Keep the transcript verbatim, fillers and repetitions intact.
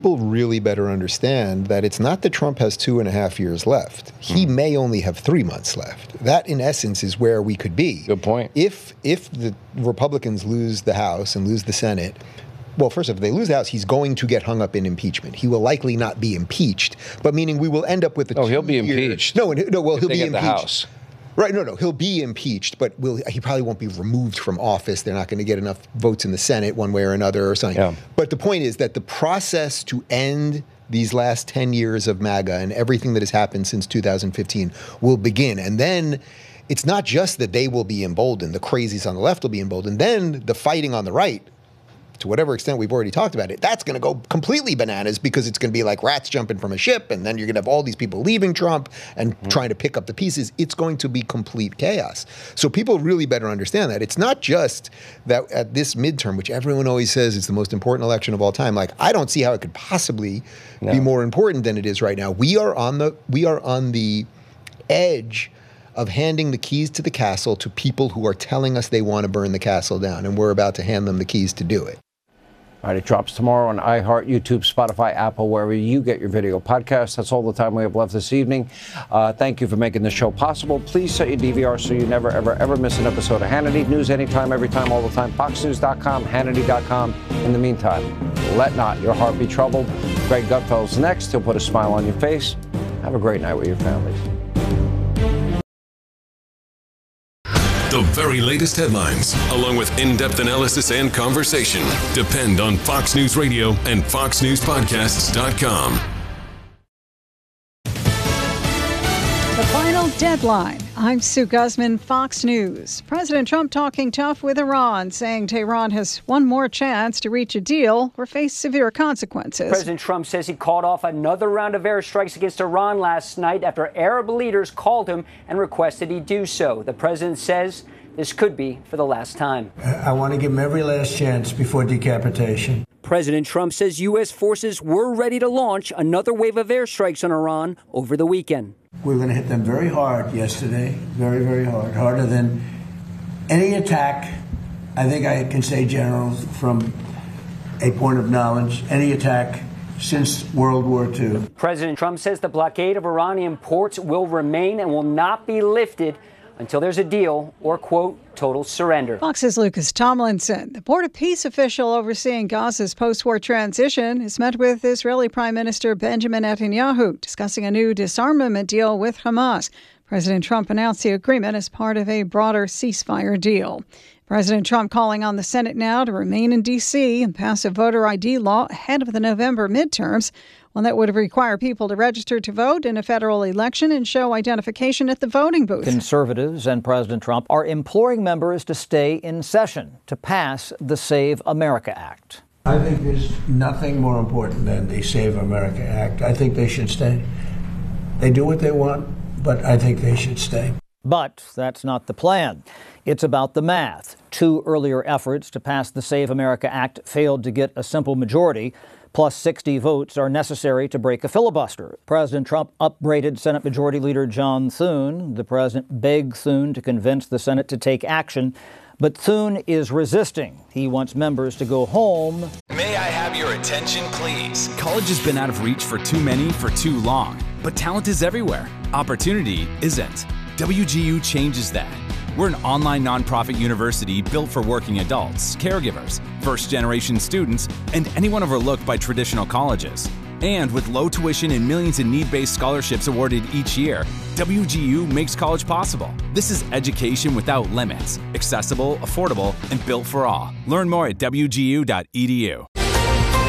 People really better understand that it's not that Trump has two and a half years left. He mm. may only have three months left. That, in essence, is where we could be. Good point. If if the Republicans lose the House and lose the Senate, well, first, if they lose the House, he's going to get hung up in impeachment. He will likely not be impeached, but meaning we will end up with a Oh, he'll be year, impeached. No, no, well, if he'll they be get impeached. The House. Right, no, no, he'll be impeached, but will he probably won't be removed from office. They're not going to get enough votes in the Senate one way or another or something. Yeah. But the point is that the process to end these last ten years of MAGA and everything that has happened since two thousand fifteen will begin. And then it's not just that they will be emboldened, the crazies on the left will be emboldened. Then the fighting on the right, to whatever extent we've already talked about it, that's going to go completely bananas because it's going to be like rats jumping from a ship, and then you're going to have all these people leaving Trump and mm-hmm. trying to pick up the pieces. It's going to be complete chaos. So people really better understand that. It's not just that at this midterm, which everyone always says is the most important election of all time, like I don't see how it could possibly no. be more important than it is right now. We are on the we are on the edge of handing the keys to the castle to people who are telling us they want to burn the castle down, and we're about to hand them the keys to do it. All right, it drops tomorrow on iHeart, YouTube, Spotify, Apple, wherever you get your video podcasts. That's all the time we have left this evening. Uh, thank you for making this show possible. Please set your D V R so you never, ever, ever miss an episode of Hannity. News anytime, every time, all the time. Fox News dot com, Hannity dot com. In the meantime, let not your heart be troubled. Greg Gutfeld's next. He'll put a smile on your face. Have a great night with your families. The very latest headlines, along with in-depth analysis and conversation, depend on Fox News Radio and fox news podcasts dot com. The final deadline. I'm Sue Guzman, Fox News. President Trump talking tough with Iran, saying Tehran has one more chance to reach a deal or face severe consequences. President Trump says he called off another round of airstrikes against Iran last night after Arab leaders called him and requested he do so. The president says this could be for the last time. I want to give him every last chance before decapitation. President Trump says U S forces were ready to launch another wave of airstrikes on Iran over the weekend. We were going to hit them very hard yesterday, very, very hard, harder than any attack. I think I can say, General, from a point of knowledge, any attack since World War Two. President Trump says the blockade of Iranian ports will remain and will not be lifted until there's a deal or, quote, total surrender. Fox's Lucas Tomlinson. The Board of Peace official overseeing Gaza's post-war transition has met with Israeli Prime Minister Benjamin Netanyahu, discussing a new disarmament deal with Hamas. President Trump announced the agreement as part of a broader ceasefire deal. President Trump calling on the Senate now to remain in D C and pass a voter I D law ahead of the November midterms, one that would require people to register to vote in a federal election and show identification at the voting booth. Conservatives and President Trump are imploring members to stay in session to pass the Save America Act. I think there's nothing more important than the Save America Act. I think they should stay. They do what they want, but I think they should stay. But that's not the plan. It's about the math. Two earlier efforts to pass the Save America Act failed to get a simple majority. Plus sixty votes are necessary to break a filibuster. President Trump upbraided Senate Majority Leader John Thune. The president begged Thune to convince the Senate to take action. But Thune is resisting. He wants members to go home. May I have your attention, please? College has been out of reach for too many for too long. But talent is everywhere. Opportunity isn't. W G U changes that. We're an online nonprofit university built for working adults, caregivers, first-generation students, and anyone overlooked by traditional colleges. And with low tuition and millions in need-based scholarships awarded each year, W G U makes college possible. This is education without limits, accessible, affordable, and built for all. Learn more at W G U dot E D U.